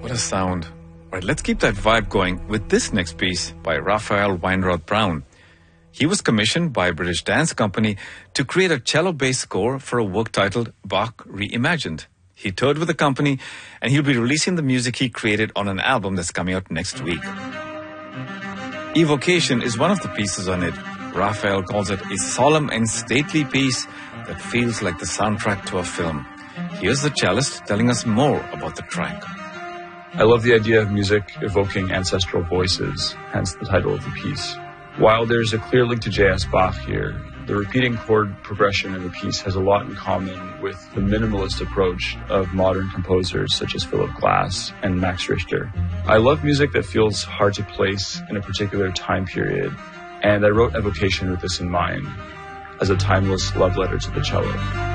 What a sound. All right, let's keep that vibe going with this next piece by Raphael Weinroth Brown. He was commissioned by a British dance company to create a cello-based score for a work titled Bach Reimagined. He toured with the company, and he'll be releasing the music he created on an album that's coming out next week. Evocation is one of the pieces on it. Raphael calls it a solemn and stately piece that feels like the soundtrack to a film. Here's the cellist telling us more about the track. I love the idea of music evoking ancestral voices, hence the title of the piece. While there's a clear link to J.S. Bach here, the repeating chord progression in the piece has a lot in common with the minimalist approach of modern composers such as Philip Glass and Max Richter. I love music that feels hard to place in a particular time period, and I wrote Evocation with this in mind, as a timeless love letter to the cello.